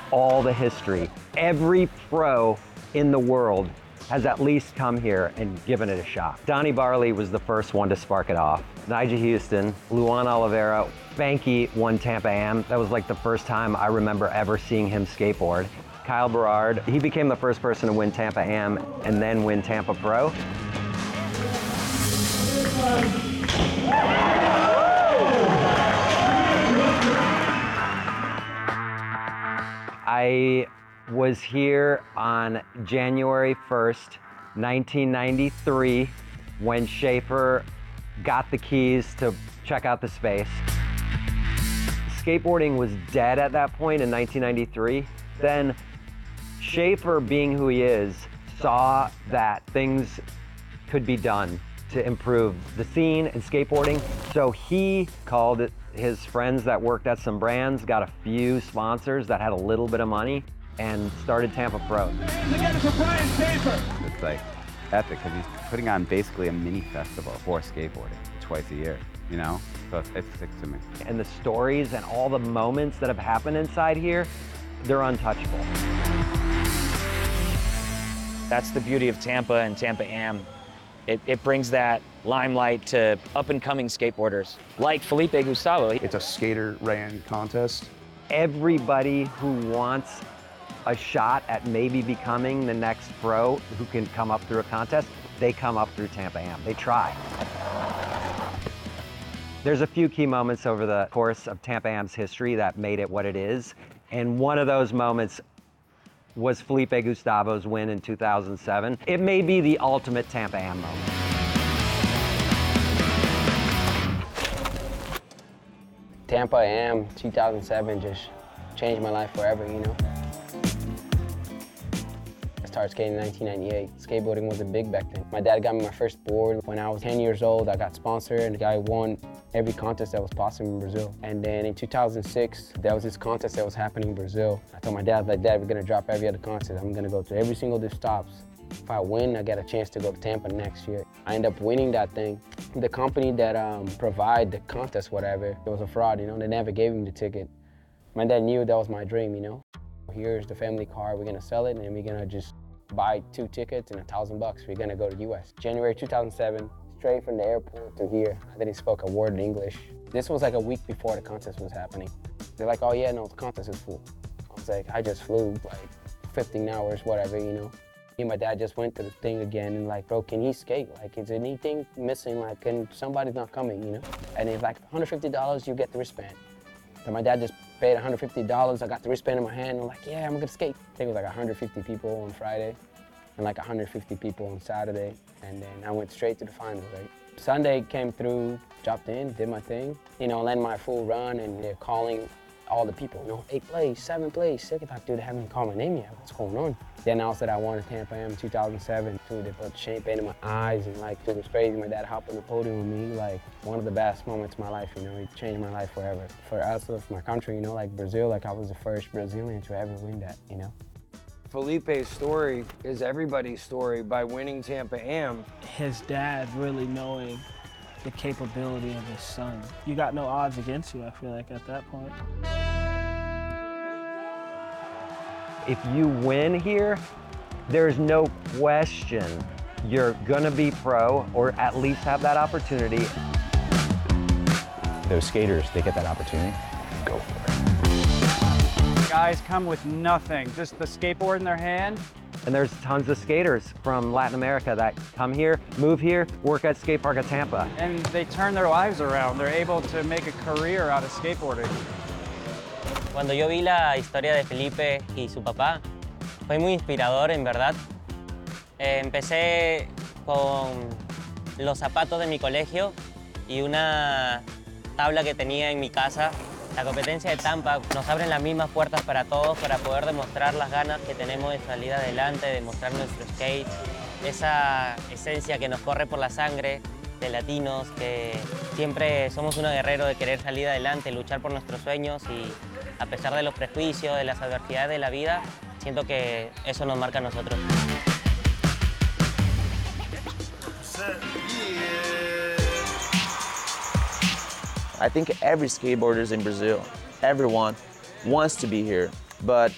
all the history. Every pro in the world has at least come here and given it a shot. Donnie Barley was the first one to spark it off. Nyjah Huston, Luan Oliveira, Spanky won Tampa Am. That was like the first time I remember ever seeing him skateboard. Kyle Berard, he became the first person to win Tampa Am and then win Tampa Pro. I was here on January 1st, 1993, when Schaefer got the keys to check out the space. Skateboarding was dead at that point in 1993. Then Schaefer, being who he is, saw that things could be done to improve the scene and skateboarding. So he called his friends that worked at some brands, got a few sponsors that had a little bit of money, and started Tampa Pro. It's like epic because he's putting on basically a mini festival for skateboarding twice a year, you know? So it's sick to me. And the stories and all the moments that have happened inside here, they're untouchable. That's the beauty of Tampa and Tampa Am. It brings that limelight to up-and-coming skateboarders, like Felipe Gustavo. It's a skater-ran contest. Everybody who wants a shot at maybe becoming the next pro who can come up through a contest, they come up through Tampa Am. They try. There's a few key moments over the course of Tampa Am's history that made it what it is. And one of those moments was Felipe Gustavo's win in 2007. It may be the ultimate Tampa Am moment. Tampa Am 2007 just changed my life forever, you know? I started skating in 1998. Skateboarding wasn't big back then. My dad got me my first board. When I was 10 years old, I got sponsored, and the guy won every contest that was possible in Brazil. And then in 2006, there was this contest that was happening in Brazil. I told my dad, like, Dad, we're gonna drop every other contest. I'm gonna go to every single of these stops. If I win, I get a chance to go to Tampa next year. I ended up winning that thing. The company that provide the contest, whatever, it was a fraud, you know? They never gave me the ticket. My dad knew that was my dream, you know? Here's the family car, we're gonna sell it, and we're gonna just buy 2 tickets and $1,000. We're gonna go to US. January 2007, straight from the airport to here. I didn't speak a word of English. This was like a week before the contest was happening. They're like, oh yeah, no, the contest is full. I was like, I just flew like 15 hours, whatever, you know. Me and my dad just went to the thing again and like, bro, can he skate? Like, is anything missing? Like, can somebody's not coming, you know? And it's like $150, you get the wristband. So my dad just paid $150. I got the wristband in my hand. I'm like, yeah, I'm gonna skate. I think it was like 150 people on Friday and like 150 people on Saturday. And then I went straight to the finals, right? Sunday came through, dropped in, did my thing, you know, landed my full run, and they're calling all the people, you know, 8th place, 7th place, 2nd. Like, dude, they haven't called my name yet. What's going on? They announced that I won at Tampa Am 2007. Dude, they put champagne in my eyes, and like, it was crazy. My dad hopped on the podium with me, like, one of the best moments of my life, you know. It changed my life forever. For us, for my country, you know, like Brazil, like I was the first Brazilian to ever win that, you know. Felipe's story is everybody's story. By winning Tampa Am, his dad really knowing the capability of his son. You got no odds against you, I feel like, at that point. If you win here, there's no question you're gonna be pro or at least have that opportunity. Those skaters, they get that opportunity, go for it. Guys come with nothing, just the skateboard in their hand. And there's tons of skaters from Latin America that come here, move here, work at skate park at Tampa. And they turn their lives around. They're able to make a career out of skateboarding. Cuando yo vi la historia de Felipe y su papá, fue muy inspirador, en verdad. Empecé con los zapatos de mi colegio y una tabla que tenía en mi casa. La competencia de Tampa nos abre las mismas puertas para todos para poder demostrar las ganas que tenemos de salir adelante, de mostrar nuestro skate, esa esencia que nos corre por la sangre de latinos, que siempre somos unos guerreros de querer salir adelante, luchar por nuestros sueños, y a pesar de los prejuicios, de las adversidades de la vida, siento que eso nos marca a nosotros. I think every skateboarder in Brazil, everyone wants to be here, but